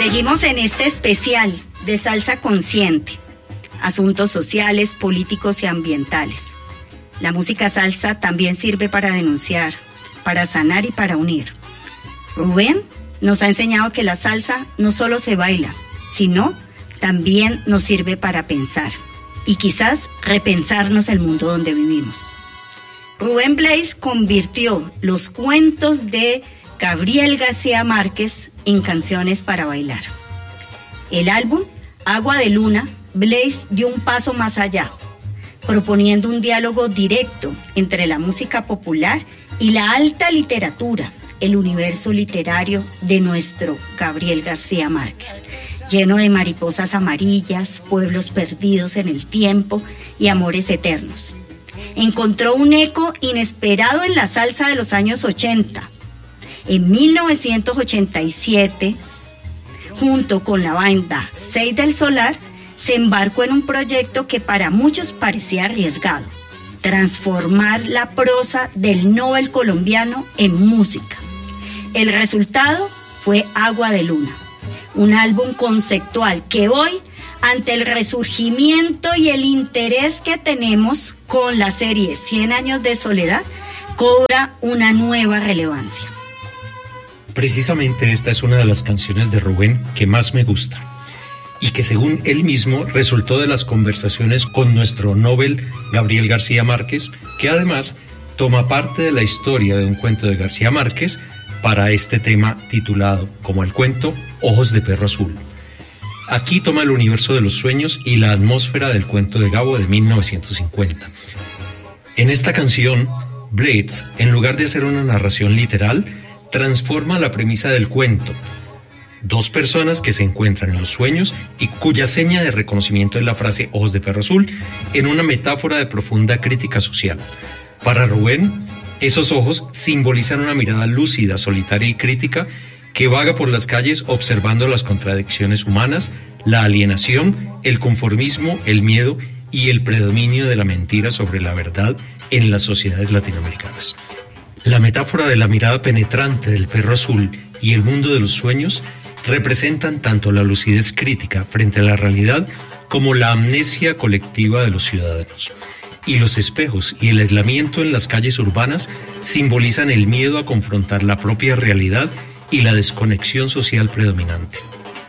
Seguimos en este especial de salsa consciente, asuntos sociales, políticos y ambientales. La música salsa también sirve para denunciar, para sanar y para unir. Rubén nos ha enseñado que la salsa no solo se baila, sino también nos sirve para pensar y quizás repensarnos el mundo donde vivimos. Rubén Blades convirtió los cuentos de Gabriel García Márquez en canciones para bailar. El álbum Agua de Luna, Blades dio un paso más allá, proponiendo un diálogo directo entre la música popular y la alta literatura, el universo literario de nuestro Gabriel García Márquez, lleno de mariposas amarillas, pueblos perdidos en el tiempo y amores eternos. Encontró un eco inesperado en la salsa de los años 80. En 1987, junto con la banda Seis del Solar, se embarcó en un proyecto que para muchos parecía arriesgado: transformar la prosa del Nobel colombiano en música. El resultado fue Agua de Luna, un álbum conceptual que hoy, ante el resurgimiento y el interés que tenemos con la serie 100 años de soledad, cobra una nueva relevancia. Precisamente esta es una de las canciones de Rubén que más me gusta y que, según él mismo, resultó de las conversaciones con nuestro Nobel Gabriel García Márquez, que además toma parte de la historia de un cuento de García Márquez para este tema titulado, como el cuento, Ojos de Perro Azul. Aquí toma el universo de los sueños y la atmósfera del cuento de Gabo de 1950. En esta canción, Blades, en lugar de hacer una narración literal, transforma la premisa del cuento. Dos personas que se encuentran en los sueños y cuya seña de reconocimiento es la frase Ojos de Perro Azul, en una metáfora de profunda crítica social. Para Rubén, esos ojos simbolizan una mirada lúcida, solitaria y crítica que vaga por las calles observando las contradicciones humanas, la alienación, el conformismo, el miedo y el predominio de la mentira sobre la verdad en las sociedades latinoamericanas. La metáfora de la mirada penetrante del perro azul y el mundo de los sueños representan tanto la lucidez crítica frente a la realidad como la amnesia colectiva de los ciudadanos. Y los espejos y el aislamiento en las calles urbanas simbolizan el miedo a confrontar la propia realidad y la desconexión social predominante.